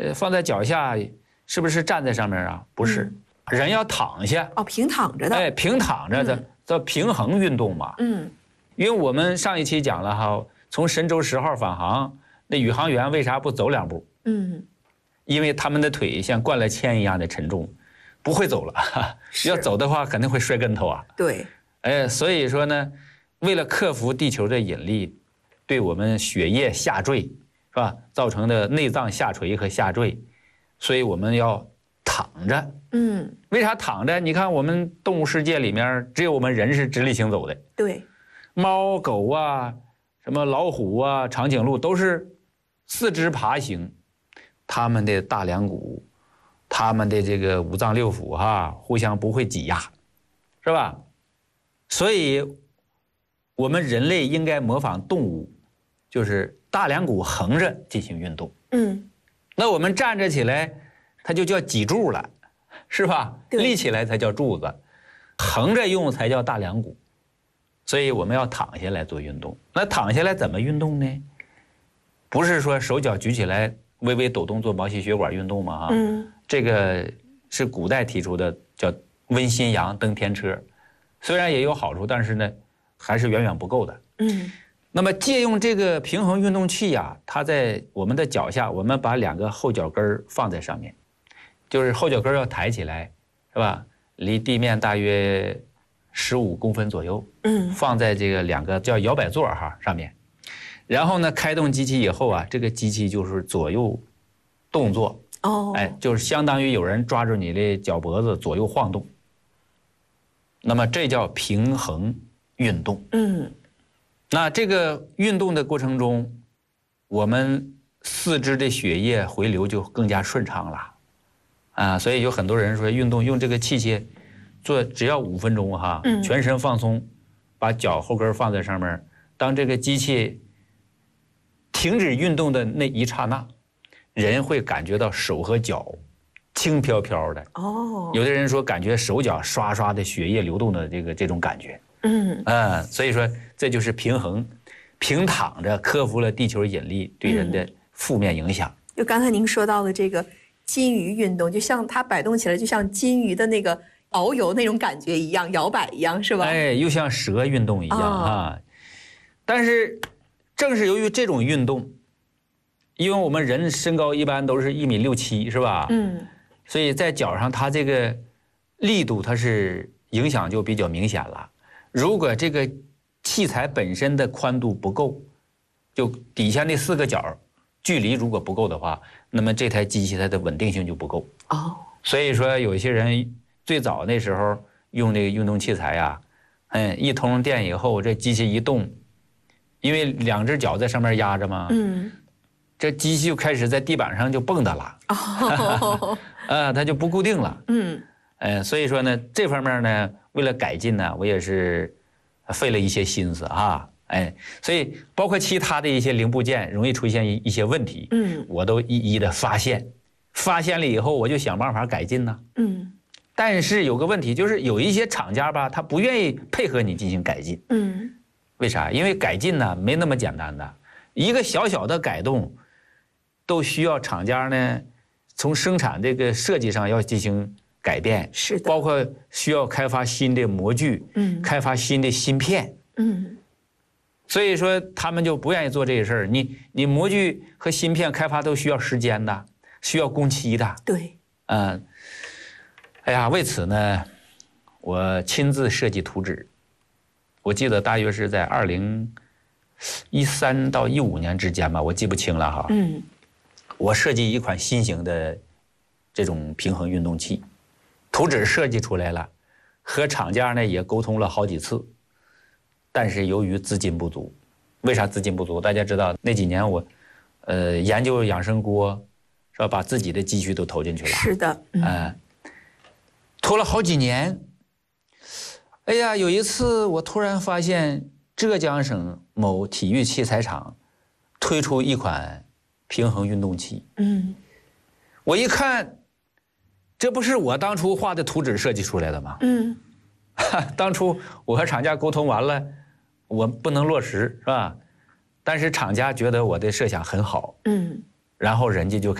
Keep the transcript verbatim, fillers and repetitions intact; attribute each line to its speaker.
Speaker 1: 呃，放在脚下，是不是站在上面啊？不是，嗯、人要躺下。
Speaker 2: 哦，平躺着的。
Speaker 1: 哎，平躺着的、嗯、叫平衡运动嘛。
Speaker 2: 嗯，
Speaker 1: 因为我们上一期讲了哈，从神舟十号返航，那宇航员为啥不走两步？
Speaker 2: 嗯，
Speaker 1: 因为他们的腿像灌了铅一样的沉重，不会走了。要走的话，肯定会摔跟头啊。
Speaker 2: 对。
Speaker 1: 哎，所以说呢，为了克服地球的引力，对我们血液下坠，是吧？造成的内脏下垂和下坠，所以我们要躺着。
Speaker 2: 嗯，
Speaker 1: 为啥躺着？你看我们动物世界里面，只有我们人是直立行走的。
Speaker 2: 对，
Speaker 1: 猫狗啊，什么老虎啊、长颈鹿都是四肢爬行，它们的大梁骨，它们的这个五脏六腑哈，互相不会挤压，是吧？所以，我们人类应该模仿动物，就是大梁骨横着进行运动。
Speaker 2: 嗯，
Speaker 1: 那我们站着起来，它就叫脊柱了，是吧？立起来才叫柱子，横着用才叫大梁骨。所以我们要躺下来做运动。那躺下来怎么运动呢？不是说手脚举起来微微抖动做毛细血管运动吗？哈，
Speaker 2: 嗯，
Speaker 1: 这个是古代提出的，叫温心阳登天车。虽然也有好处，但是呢，还是远远不够的。
Speaker 2: 嗯，
Speaker 1: 那么借用这个平衡运动器呀、啊，它在我们的脚下，我们把两个后脚跟放在上面，就是后脚跟要抬起来，是吧？离地面大约十五公分左右。
Speaker 2: 嗯，
Speaker 1: 放在这个两个叫摇摆座哈上面，然后呢，开动机器以后啊，这个机器就是左右动作。
Speaker 2: 哦，
Speaker 1: 哎，就是相当于有人抓住你的脚脖子左右晃动。那么这叫平衡运动。
Speaker 2: 嗯，
Speaker 1: 那这个运动的过程中，我们四肢的血液回流就更加顺畅了，啊，所以有很多人说运动用这个器械做只要五分钟哈，
Speaker 2: 嗯，
Speaker 1: 全身放松，把脚后跟放在上面，当这个机器停止运动的那一刹那，人会感觉到手和脚轻飘飘的。
Speaker 2: 哦，
Speaker 1: 有的人说感觉手脚刷刷的血液流动的这个这种感觉。
Speaker 2: 嗯
Speaker 1: 嗯，所以说这就是平衡，平躺着克服了地球引力对人的负面影响。
Speaker 2: 嗯、就刚才您说到的这个金鱼运动，就像它摆动起来，就像金鱼的那个遨游那种感觉一样，摇摆一样，是吧？
Speaker 1: 哎，又像蛇运动一样、哦、啊。但是正是由于这种运动，因为我们人身高一般都是一米六七，是吧？
Speaker 2: 嗯。
Speaker 1: 所以在脚上它这个力度它是影响就比较明显了。如果这个器材本身的宽度不够，就底下那四个角距离如果不够的话，那么这台机器它的稳定性就不够。
Speaker 2: 哦，
Speaker 1: 所以说有些人最早那时候用这个运动器材呀、啊，嗯，一通电以后这机器一动，因为两只脚在上面压着嘛，
Speaker 2: 嗯，
Speaker 1: 这机器就开始在地板上就蹦跶了。
Speaker 2: 哦，
Speaker 1: 啊，它就不固定了。
Speaker 2: 嗯，
Speaker 1: 呃，所以说呢，这方面呢，为了改进呢，我也是费了一些心思啊。哎，所以包括其他的一些零部件容易出现一一些问题，
Speaker 2: 嗯，
Speaker 1: 我都一一的发现，发现了以后我就想办法改进呢。
Speaker 2: 嗯，
Speaker 1: 但是有个问题，就是有一些厂家吧，他不愿意配合你进行改进。
Speaker 2: 嗯，
Speaker 1: 为啥？因为改进呢没那么简单的，一个小小的改动，都需要厂家呢从生产这个设计上要进行改变，
Speaker 2: 是的，
Speaker 1: 包括需要开发新的模具，
Speaker 2: 嗯，
Speaker 1: 开发新的芯片，
Speaker 2: 嗯，
Speaker 1: 所以说他们就不愿意做这个事儿。你你模具和芯片开发都需要时间的，需要工期的。
Speaker 2: 对，
Speaker 1: 嗯，哎呀，为此呢，我亲自设计图纸，我记得大约是在二零一三到一五年之间吧，我记不清了哈。
Speaker 2: 嗯，
Speaker 1: 我设计一款新型的这种平衡运动器，图纸设计出来了，和厂家呢也沟通了好几次，但是由于资金不足，为啥资金不足？大家知道那几年我，呃，研究养生锅，是吧？把自己的积蓄都投进去了。
Speaker 2: 是的，
Speaker 1: 嗯、呃，拖了好几年。哎呀，有一次我突然发现浙江省某体育器材厂推出一款平衡运动器。
Speaker 2: 嗯，
Speaker 1: 我一看，这不是我当初画的图纸设计出来的吗？
Speaker 2: 嗯，
Speaker 1: 当初我和厂家沟通完了，我不能落实，是吧？但是厂家觉得我的设想很好，
Speaker 2: 嗯，
Speaker 1: 然后人家就